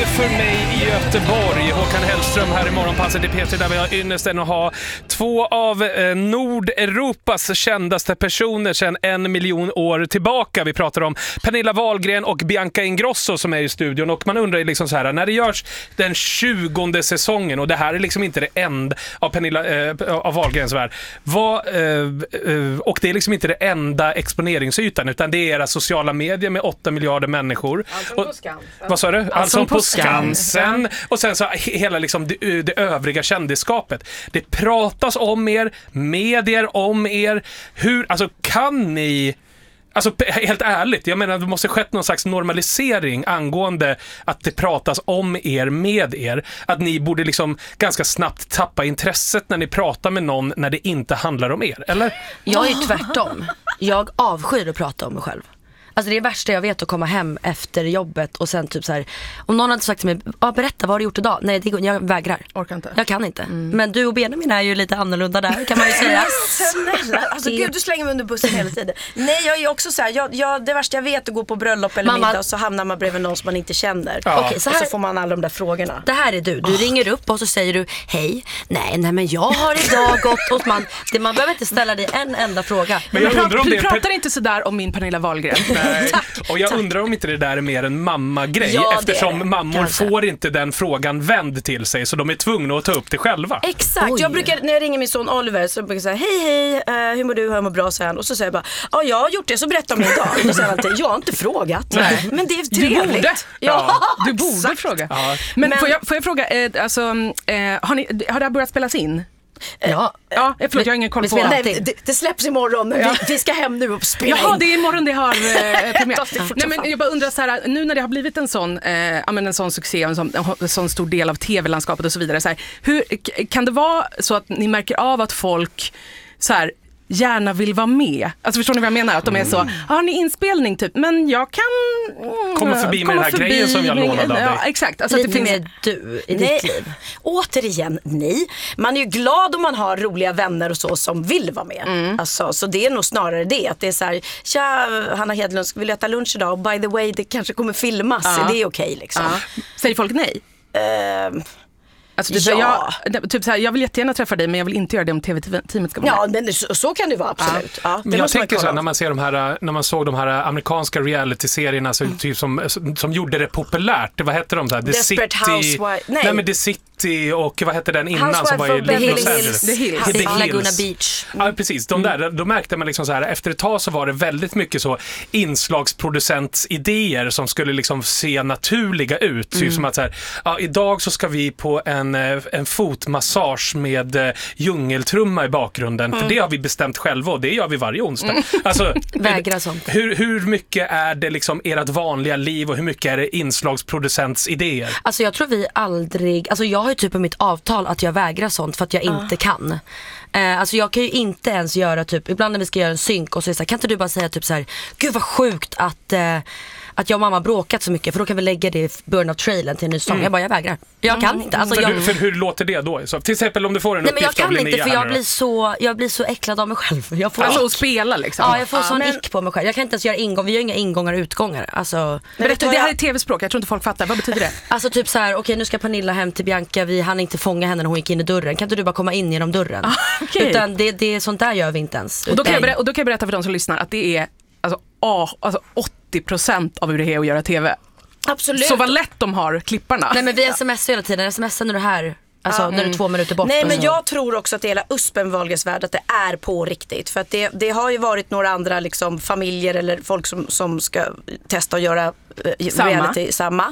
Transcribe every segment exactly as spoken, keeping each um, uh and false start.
för mig i Göteborg. Håkan Hellström här i Morgonpasset i P tre där vi har ynnesten att ha två av eh, Nordeuropas kändaste personer sedan en miljon år tillbaka. Vi pratar om Pernilla Wahlgren och Bianca Ingrosso som är i studion, och man undrar ju liksom så här, när det görs den tjugonde säsongen och det här är liksom inte det enda av Pernilla eh, av Wahlgrens värld. Vad, eh, eh, och det är liksom inte det enda exponeringsytan, utan det är era sociala medier med åtta miljarder människor. Och, vad sa du? Alltså, alltså på Skansen. Och sen så hela liksom det, det övriga kändisskapet. Det pratas om er, medier om er. Hur, alltså kan ni... Alltså helt ärligt, jag menar det måste skett någon slags normalisering angående att det pratas om er, med er. Att ni borde liksom ganska snabbt tappa intresset när ni pratar med någon när det inte handlar om er, eller? Jag är tvärtom. Jag avskyr att prata om mig själv. Alltså det är det värsta jag vet, att komma hem efter jobbet och sen typ så här, om någon hade sagt till mig, ah, berätta, vad har du gjort idag? Nej, det går, jag vägrar. Orkar inte. Jag kan inte. Mm. Men du och Benjamin är ju lite annorlunda där, kan man ju säga. Snälla, alltså gud, du slänger mig under bussen hela tiden. Nej, jag är också så här, jag, jag, det värsta jag vet är att gå på bröllop eller Mamma... middag och så hamnar man bredvid någon som man inte känner. Ja. Okej, så här... Och så får man alla de där frågorna. Det här är du, du oh. ringer upp och så säger du, hej, nej, nej men jag har idag gått hos man. Det, man behöver inte ställa dig en enda fråga. Men jag undrar om det... Du pratar inte så där om min Pernilla Wahlgren. Nej. Och jag undrar om inte det där är mer en mamma-grej, ja, eftersom det det. mammor Kanske. får inte den frågan vänd till sig, så de är tvungna att ta upp det själva. Exakt, Oj. jag brukar, när jag ringer min son Oliver så brukar jag säga, hej hej, uh, hur mår du, hur mår bra, så här. Och så säger jag bara, ja jag har gjort det, så berätta om min dag. Och då säger han alltid, jag har inte frågat. Nej. Men det är trevligt. Du borde, ja, du borde fråga. Ja. Men, Men får, jag, får jag fråga, eh, alltså, eh, har, ni, har det här börjat spelas in? Ja, ja förlåt, jag har ingen koll på. Nej, det, det släpps imorgon, men ja. vi, vi ska hem nu och spela. Jaha, det är imorgon det har eh, premiär. Nej, men jag bara undrar så här, nu när det har blivit en sån, eh, en sån succé, en sån, en sån stor del av tv-landskapet och så vidare, så här, hur, kan det vara så att ni märker av att folk så här gärna vill vara med? Alltså förstår ni vad jag menar? Att de är så, har ni inspelning typ? Men jag kan mm, komma förbi med den här förbi, grejen som jag lånade av dig. Ja, exakt. Alltså lite att det finns... mer du i nej, ditt liv. Återigen, nej. Man är ju glad om man har roliga vänner och så som vill vara med. Mm. Alltså, så det är nog snarare det. Att det är så här, tja, Hanna Hedlund, vill äta lunch idag? Och by the way, det kanske kommer filmas. Ja. Det är okej okay, liksom. Ja. Säger folk nej? Uh, Alltså, typ, ja. jag, typ så här, jag vill jättegärna träffa dig, men jag vill inte göra det om tv-teamet ska vara ja, men så, så kan det vara, absolut. Ja. Ja, det men jag tänker så här, när man ser de här, när man såg de här amerikanska reality-serierna så, mm. typ som, som gjorde det populärt. Vad hette de så här? The Desperate City. Housewives. Nej. Nej, men The City och vad hette den innan Housewife som var i Los Hills. Angeles. The Hills. The The Hills. Laguna Beach. Ja, precis. De där, då märkte man liksom så här, efter ett tag så var det väldigt mycket så inslagsproducents idéer som skulle liksom se naturliga ut. Mm. Så som att så här, ja, idag så ska vi på en, en fotmassage med uh, djungeltrumma i bakgrunden. Mm. För det har vi bestämt själva och det gör vi varje onsdag. Mm. Alltså, vägra sånt. Hur, hur mycket är det liksom ert vanliga liv och hur mycket är det inslagsproducents idéer? Alltså jag tror vi aldrig, alltså jag har ju typ på mitt avtal att jag vägrar sånt för att jag inte uh. kan. Eh, alltså jag kan ju inte ens göra typ, ibland när vi ska göra en synk och så är det så här, kan inte du bara säga typ så här, gud vad sjukt att eh, att jag och mamma bråkat så mycket, för då kan vi lägga det i början av trailern till en ny sång. Mm. Jag bara, jag vägrar. Jag kan inte. Alltså, för, jag... hur, för hur låter det då? Så, till exempel om du får en Nej, uppgift men jag kan av inte, för jag då. blir, så, jag blir så äcklad av mig själv. Jag får alltså ick. att spela liksom. Ja, jag får ja, sån men... ick på mig själv. Jag kan inte ens göra ingång. Vi gör inga ingångar och utgångar. Alltså... Berätta, det här är tv-språk, jag tror inte folk fattar. Vad betyder det? Alltså typ så här, okej okay, nu ska Pernilla hem till Bianca. Vi hann inte fånga henne när hon gick in i dörren. Kan inte du bara komma in genom dörren? Ah, okay. Utan det, det, sånt där gör vi inte ens. Och då, kan jag berätta, och då kan jag berätta för de som lyssnar att det är alltså, ah, alltså åttio procent av hur det är att göra tv. Absolut. Så vad lätt de har, klipparna. Nej, men vi smsar hela tiden. Smsar när du är här. Alltså mm. när du är två minuter bort. Nej, men jag tror också att det hela Uspen Wahlgrens värld, att det är på riktigt. För att det, det har ju varit några andra liksom, familjer eller folk som, som ska testa att göra eh, samma. reality samma.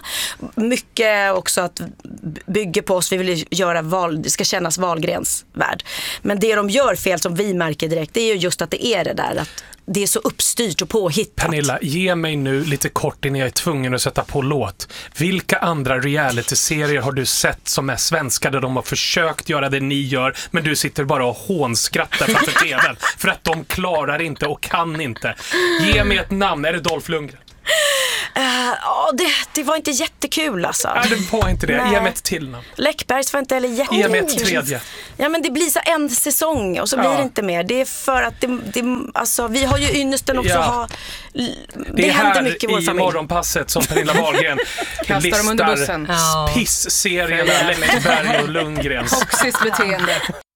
Mycket också att bygga på oss. Vi vill göra val, det ska kännas Wahlgrens värld. Men det de gör fel som vi märker direkt, det är ju just att det är det där att det är så uppstyrt och påhittat. Pernilla, ge mig nu lite kort innan jag är tvungen att sätta på låt. Vilka andra reality-serier har du sett som är svenska där de har försökt göra det ni gör, men du sitter bara och hånskrattar framför tvn för att de klarar inte och kan inte? Ge mig ett namn. Är det Dolph Lundgren? Ja, det, det var inte jättekul alltså. Ja, det var inte det. Nej. Ge mig ett till namn. Läckbergs var inte heller jättekul. Ge mig ett tredje. Ja, men det blir så en säsong och så Ja. blir det inte mer. Det är för att det, det, alltså, vi har ju ynnesten också Ja. ha, det, Det är händer här mycket i vår i familj. morgonpasset som Pernilla Wahlgren Kastar dem under bussen. listar Ja. piss-serierna Läckberg och Lundgrens. Toxiskt beteende.